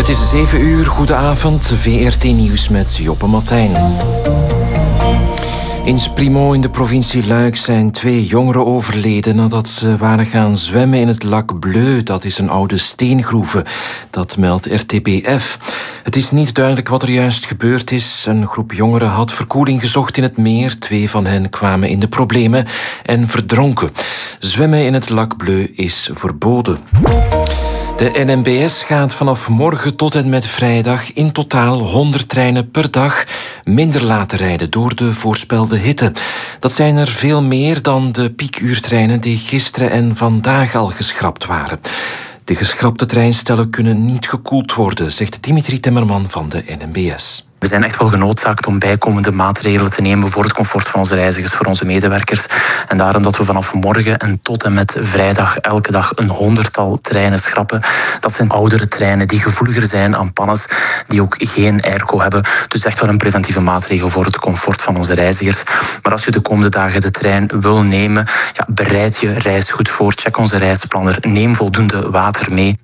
Het is 7 uur, goedenavond, VRT Nieuws met Joppe Martijn. In Sprimo in de provincie Luik zijn 2 jongeren overleden nadat ze waren gaan zwemmen in het Lac Bleu. Dat is een oude steengroeve, dat meldt RTBF. Het is niet duidelijk wat er juist gebeurd is. Een groep jongeren had verkoeling gezocht in het meer. 2 van hen kwamen in de problemen en verdronken. Zwemmen in het Lac Bleu is verboden. De NMBS gaat vanaf morgen tot en met vrijdag in totaal 100 treinen per dag minder laten rijden door de voorspelde hitte. Dat zijn er veel meer dan de piekuurtreinen die gisteren en vandaag al geschrapt waren. De geschrapte treinstellen kunnen niet gekoeld worden, zegt Dimitri Timmerman van de NMBS. We zijn echt wel genoodzaakt om bijkomende maatregelen te nemen voor het comfort van onze reizigers, voor onze medewerkers. En daarom dat we vanaf morgen en tot en met vrijdag elke dag een 100-tal treinen schrappen. Dat zijn oudere treinen die gevoeliger zijn aan pannes, die ook geen airco hebben. Dus echt wel een preventieve maatregel voor het comfort van onze reizigers. Maar als je de komende dagen de trein wil nemen, bereid je reis goed voor. Check onze reisplanner. Neem voldoende water mee.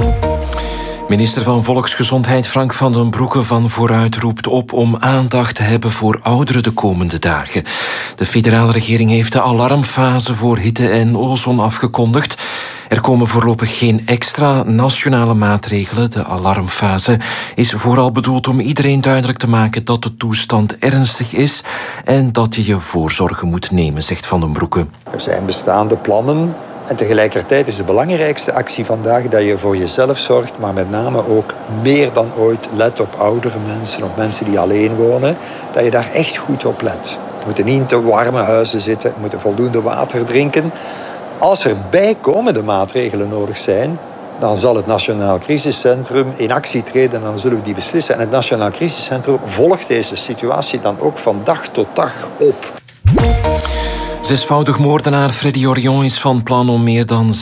Minister van Volksgezondheid Frank van den Broeke van Vooruit roept op om aandacht te hebben voor ouderen de komende dagen. De federale regering heeft de alarmfase voor hitte en ozon afgekondigd. Er komen voorlopig geen extra nationale maatregelen. De alarmfase is vooral bedoeld om iedereen duidelijk te maken dat de toestand ernstig is en dat je je voorzorgen moet nemen, zegt Van den Broeke. Er zijn bestaande plannen. En tegelijkertijd is de belangrijkste actie vandaag dat je voor jezelf zorgt, maar met name ook meer dan ooit let op oudere mensen, op mensen die alleen wonen, dat je daar echt goed op let. We moeten niet in te warme huizen zitten, we moeten voldoende water drinken. Als er bijkomende maatregelen nodig zijn, dan zal het Nationaal Crisiscentrum in actie treden en dan zullen we die beslissen. En het Nationaal Crisiscentrum volgt deze situatie dan ook van dag tot dag op. Zesvoudig moordenaar Freddy Orion is van plan om meer dan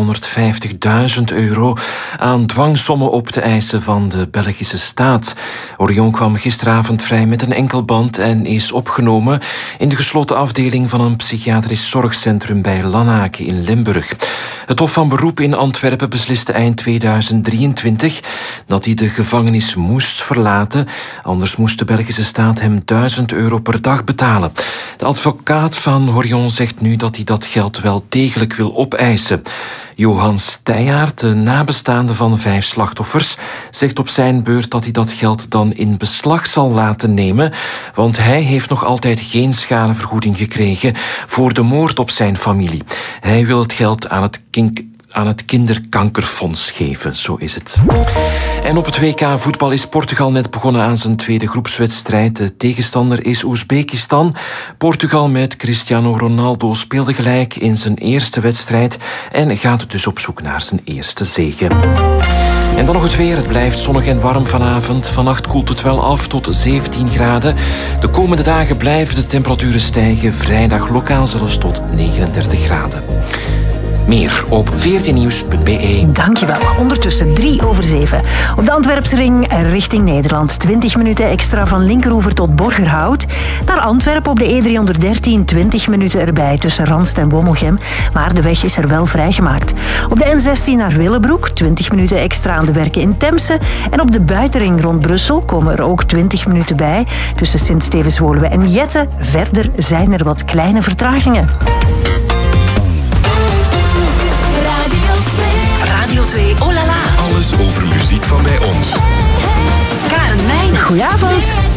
€750.000 aan dwangsommen op te eisen van de Belgische staat. Orion kwam gisteravond vrij met een enkelband en is opgenomen in de gesloten afdeling van een psychiatrisch zorgcentrum bij Lanaken in Limburg. Het Hof van Beroep in Antwerpen besliste eind 2023 dat hij de gevangenis moest verlaten. Anders moest de Belgische staat hem €1000 per dag betalen. De advocaat van Orion zegt nu dat hij dat geld wel degelijk wil opeisen. Johan Steijaert, de nabestaande van 5 slachtoffers, zegt op zijn beurt dat hij dat geld dan in beslag zal laten nemen, want hij heeft nog altijd geen schadevergoeding gekregen voor de moord op zijn familie. Hij wil het geld aan het kinderkankerfonds geven, zo is het. En op het WK voetbal is Portugal net begonnen aan zijn tweede groepswedstrijd. De tegenstander is Oezbekistan. Portugal met Cristiano Ronaldo speelde gelijk in zijn eerste wedstrijd en gaat dus op zoek naar zijn eerste zege. En dan nog het weer. Het blijft zonnig en warm vanavond. Vannacht koelt het wel af tot 17 graden. De komende dagen blijven de temperaturen stijgen. Vrijdag lokaal zelfs tot 39 graden. Meer op vrtnieuws.be. Dankjewel. Ondertussen 6:03. Op de Antwerpse ring richting Nederland. 20 minuten extra van Linkeroever tot Borgerhout. Naar Antwerpen op de E313 20 minuten erbij tussen Ranst en Wommelgem. Maar de weg is er wel vrijgemaakt. Op de N16 naar Willebroek 20 minuten extra aan de werken in Temse. En op de buitenring rond Brussel komen er ook 20 minuten bij tussen Sint-Stevens-Woluwe en Jette. Verder zijn er wat kleine vertragingen. Radio 2, oh la la. Alles over muziek van bij ons. Karen Meijnen. Goedenavond.